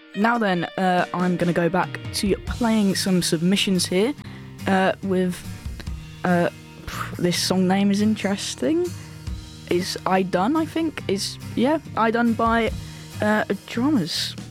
Now then, I'm going to go back to playing some submissions here with this song name is interesting. Is I Done, I think. I Done by Drummers.